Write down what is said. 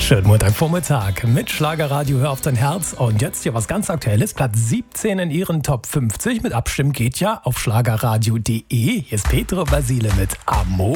Schönen Montagvormittag mit Schlagerradio, hör auf dein Herz. Und jetzt hier was ganz Aktuelles, Platz 17 in ihren Top 50. Mit Abstimmen geht ja auf schlagerradio.de. Hier ist Petro Basile mit Amor.